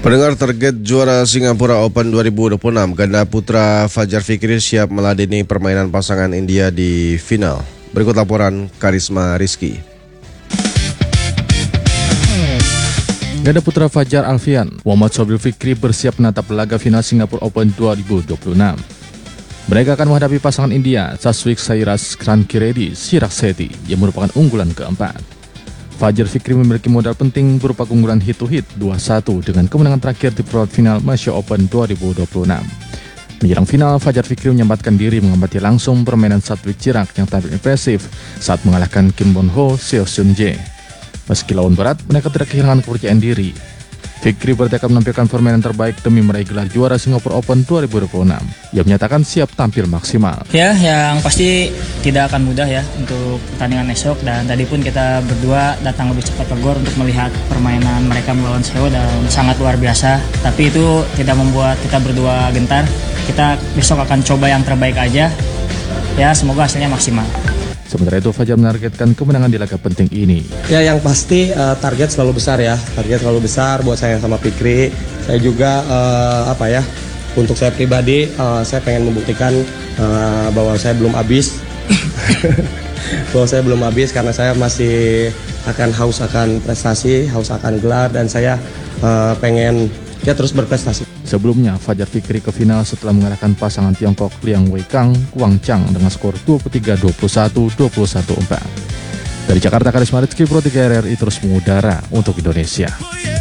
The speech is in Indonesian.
Pendengar, target juara Singapura Open 2026, ganda putra Fajar Fikri siap meladeni permainan pasangan India di final. Berikut laporan Karisma Rizky. Ganda putra Fajar Alfian, Muhammad Sobil Fikri bersiap menatap laga final Singapura Open 2026. Mereka akan menghadapi pasangan India, Saswik Sairas Rankiredi Chirag Shetty, yang merupakan unggulan keempat. Fajar Fikri memiliki modal penting berupa keunggulan hit-to-hit 2-1 dengan kemenangan terakhir di perempat final Malaysia Open 2026. Menjelang final, Fajar Fikri menyempatkan diri mengamati langsung permainan Saswik Chirag yang tampil impresif saat mengalahkan Kim Bon Ho Seo Seung Jae. Meski lawan berat, mereka tidak kehilangan kepercayaan diri. Fikri bertekad menampilkan permainan terbaik demi meraih gelar juara Singapura Open 2026. Ia menyatakan siap tampil maksimal. Ya, yang pasti tidak akan mudah ya untuk pertandingan esok, dan tadi pun kita berdua datang lebih cepat ke GOR untuk melihat permainan mereka melawan Seo dan sangat luar biasa. Tapi itu tidak membuat kita berdua gentar. Kita besok akan coba yang terbaik aja. Ya, semoga hasilnya maksimal. Sementara itu, Fajar menargetkan kemenangan di laga penting ini. Ya, yang pasti target selalu besar ya. Target selalu besar buat saya sama Fikri. Saya juga untuk saya pribadi saya pengen membuktikan bahwa saya belum habis. Bahwa saya belum habis karena saya masih akan haus akan prestasi, haus akan gelar, dan saya pengen terus berprestasi. Sebelumnya, Fajar Fikri ke final setelah mengalahkan pasangan Tiongkok Liang Weikang, Wang Chang dengan skor 23-21, 21-4. Dari Jakarta, Karisma Rizky, Pro 3 RRI terus mengudara untuk Indonesia.